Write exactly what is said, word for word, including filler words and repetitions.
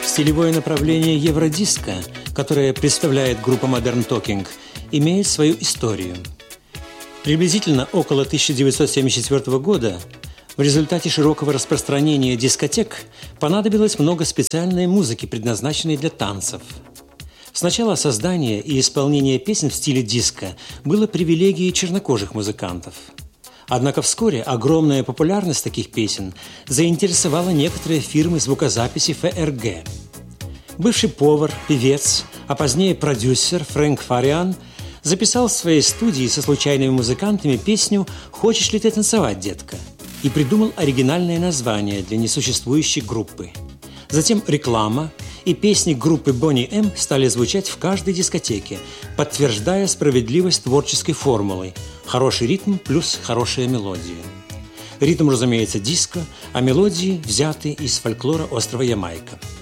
Стилевое направление евродиско, которое представляет группа Modern Talking, имеет свою историю. Приблизительно около тысяча девятьсот семьдесят четвёртого года в результате широкого распространения дискотек понадобилось много специальной музыки, предназначенной для танцев. Сначала создание и исполнение песен в стиле диско было привилегией чернокожих музыкантов. Однако вскоре огромная популярность таких песен заинтересовала некоторые фирмы звукозаписи эф эр гэ. Бывший повар, певец, а позднее продюсер Фрэнк Фариан записал в своей студии со случайными музыкантами песню «Хочешь ли ты танцевать, детка?» и придумал оригинальное название для несуществующей группы. Затем реклама и песни группы Boney M стали звучать в каждой дискотеке, подтверждая справедливость творческой формулы «хороший ритм плюс хорошая мелодия». Ритм, разумеется, диско, а мелодии взяты из фольклора острова Ямайка.